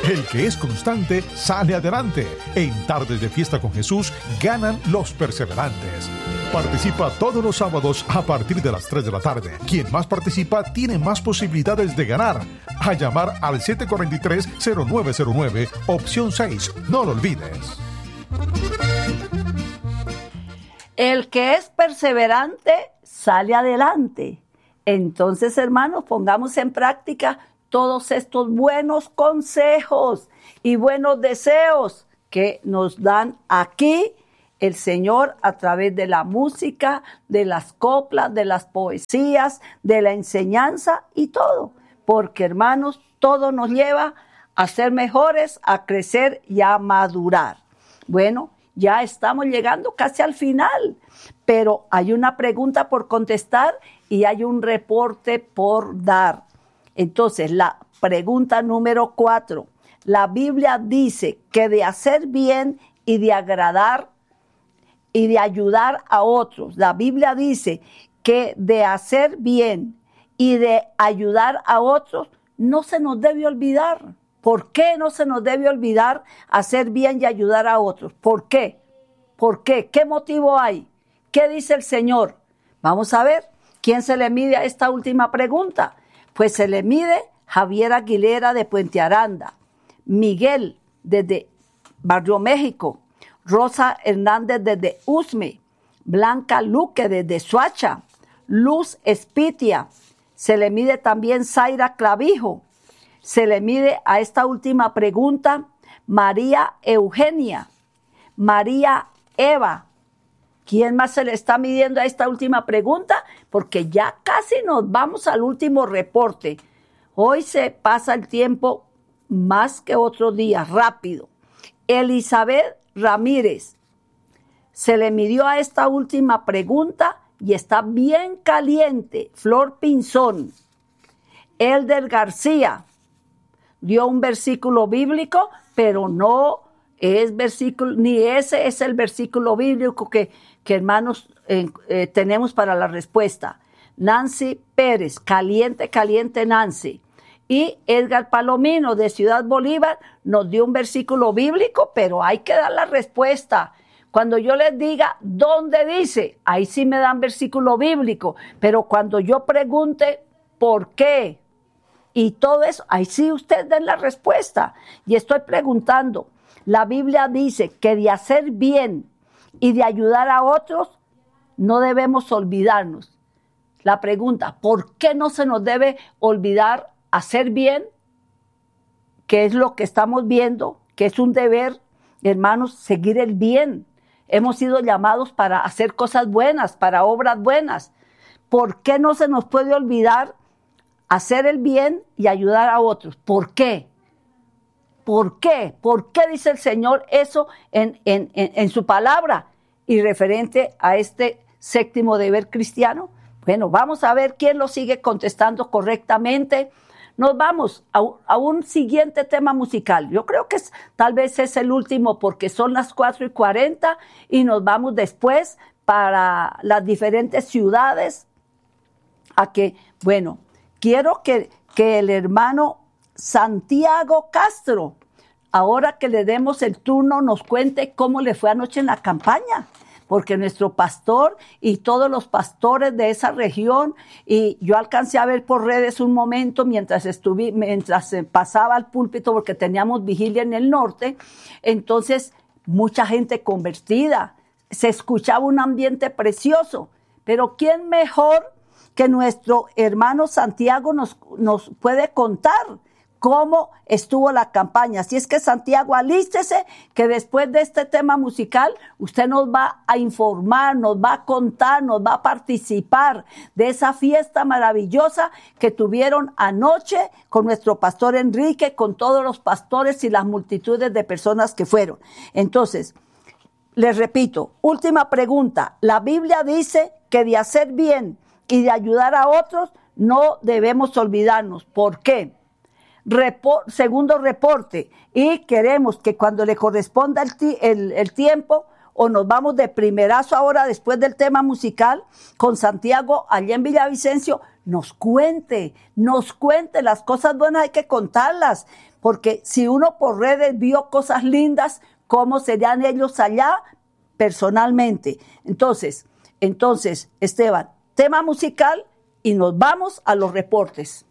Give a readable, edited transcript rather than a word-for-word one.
El que es constante sale adelante. En Tardes de Fiesta con Jesús ganan los perseverantes. Participa todos los sábados a partir de las 3 de la tarde. Quien más participa tiene más posibilidades de ganar. A llamar al 743-0909, opción 6. No lo olvides. El que es perseverante sale adelante. Entonces, hermanos, pongamos en práctica todos estos buenos consejos y buenos deseos que nos dan aquí el Señor a través de la música, de las coplas, de las poesías, de la enseñanza y todo. Porque, hermanos, todo nos lleva a ser mejores, a crecer y a madurar. Bueno, ya estamos llegando casi al final, pero hay una pregunta por contestar y hay un reporte por dar. Entonces, la pregunta número 4. La Biblia dice que de hacer bien y de agradar y de ayudar a otros. La Biblia dice que de hacer bien y de ayudar a otros no se nos debe olvidar. ¿Por qué no se nos debe olvidar hacer bien y ayudar a otros? ¿Por qué? ¿Por qué? ¿Qué motivo hay? ¿Qué dice el Señor? Vamos a ver. ¿Quién se le mide a esta última pregunta? Pues se le mide Javier Aguilera de Puente Aranda, Miguel desde Barrio México, Rosa Hernández desde Usme, Blanca Luque desde Soacha, Luz Espitia. Se le mide también Zaira Clavijo. Se le mide a esta última pregunta María Eugenia, María Eva. ¿Quién más se le está midiendo a esta última pregunta? Porque ya casi nos vamos al último reporte. Hoy se pasa el tiempo más que otros días, rápido. Elizabeth Ramírez se le midió a esta última pregunta y está bien caliente. Flor Pinzón. Elder García dio un versículo bíblico, pero no es versículo, ni ese es el versículo bíblico que hermanos tenemos para la respuesta. Nancy Pérez, caliente, caliente Nancy. Y Edgar Palomino de Ciudad Bolívar nos dio un versículo bíblico, pero hay que dar la respuesta. Cuando yo les diga dónde dice, ahí sí me dan versículo bíblico, pero cuando yo pregunte por qué y todo eso, ahí sí ustedes den la respuesta. Y estoy preguntando, la Biblia dice que de hacer bien y de ayudar a otros, no debemos olvidarnos. La pregunta, ¿por qué no se nos debe olvidar hacer bien? Que es lo que estamos viendo, que es un deber, hermanos, seguir el bien. Hemos sido llamados para hacer cosas buenas, para obras buenas. ¿Por qué no se nos puede olvidar hacer el bien y ayudar a otros? ¿Por qué? ¿Por qué? ¿Por qué dice el Señor eso en su palabra y referente a este séptimo deber cristiano? Bueno, vamos a ver quién lo sigue contestando correctamente. Nos vamos a un siguiente tema musical. Yo creo que tal vez es el último porque son las 4:40 y nos vamos después para las diferentes ciudades. Quiero que el hermano Santiago Castro, ahora que le demos el turno, nos cuente cómo le fue anoche en la campaña, porque nuestro pastor y todos los pastores de esa región, y yo alcancé a ver por redes un momento mientras pasaba al púlpito, porque teníamos vigilia en el norte, entonces mucha gente convertida, se escuchaba un ambiente precioso, pero ¿quién mejor que nuestro hermano Santiago nos puede contar cómo estuvo la campaña? Así es que, Santiago, alístese, que después de este tema musical usted nos va a informar, nos va a contar, nos va a participar de esa fiesta maravillosa que tuvieron anoche con nuestro pastor Enrique, con todos los pastores y las multitudes de personas que fueron. Entonces, les repito, última pregunta. La Biblia dice que de hacer bien y de ayudar a otros no debemos olvidarnos. ¿Por qué? Segundo reporte, y queremos que cuando le corresponda el tiempo, o nos vamos de primerazo ahora después del tema musical con Santiago allá en Villavicencio, nos cuente las cosas buenas, hay que contarlas. porque si uno por redes vio cosas lindas, ¿cómo serían ellos allá personalmente? Entonces, Esteban, tema musical y nos vamos a los reportes.